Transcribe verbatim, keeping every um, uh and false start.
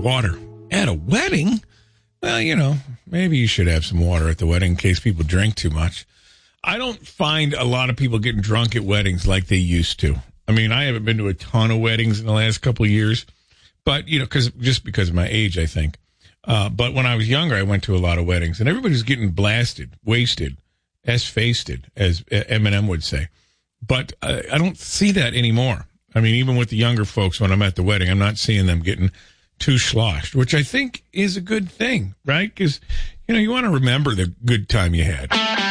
water at a wedding. Well, you know, maybe you should have some water at the wedding in case people drink too much. I don't find a lot of people getting drunk at weddings like they used to. I mean, I haven't been to a ton of weddings in the last couple of years, but, you know, because just because of my age, I think. Uh, but when I was younger, I went to a lot of weddings, and everybody's getting blasted, wasted, S-faced, as Eminem would say. But uh, I don't see that anymore. I mean, even with the younger folks, when I'm at the wedding, I'm not seeing them getting too sloshed, which I think is a good thing, right? Because, you know, you want to remember the good time you had.